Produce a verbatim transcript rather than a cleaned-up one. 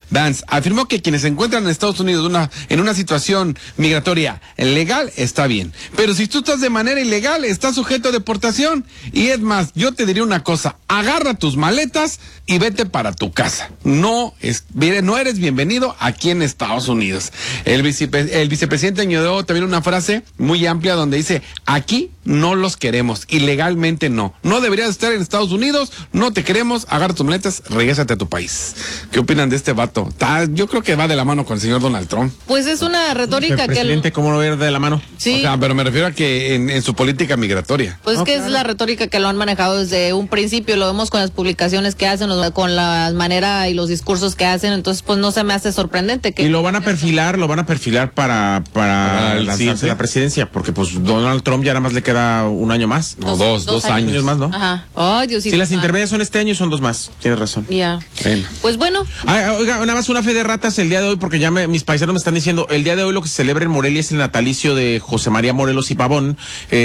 Vance afirmó que quienes se encuentran en Estados Unidos una, en una situación migratoria legal está bien, pero si tú estás de manera ilegal estás sujeto a deportación. Y es más, yo te diría una cosa: agarra tus maletas y vete para tu casa. No es, no eres bienvenido aquí en Estados Unidos. El, vicepre, el vicepresidente añadió también una frase muy amplia donde dice: aquí no los queremos, ilegalmente no. No deberías estar en Estados Unidos, no te queremos, agarra tus maletas, regrésate a tu país. ¿Qué opinan de este vato? Está, yo creo que va de la mano con el señor Donald Trump. Pues es una retórica que... El presidente, ¿cómo no va a ir de la mano? Sí. O sea, pero me refiero a que en, en su política migratoria. Pues Oh, que claro. es la retórica que lo han manejado desde un principio, lo vemos con las publicaciones que hacen, con la manera y los discursos que hacen, entonces pues no se me hace sorprendente que... Y lo van a perfilar, lo van a perfilar para, para, Para el lanzarse siguiente. la presidencia, porque pues Donald Trump ya nada más le queda un año más. No, dos, dos, años. años más, ¿no? Ajá. Ay, Diosito. Si las santo. intermedias son este año, son dos más, tienes razón. Ya. Bueno. Pues bueno. Ah, oiga, nada más una fe de ratas el día de hoy, porque ya me, mis paisanos me están diciendo, el día de hoy lo que se celebra en Morelia es el natalicio de José María Morelos y Pavón. Eh,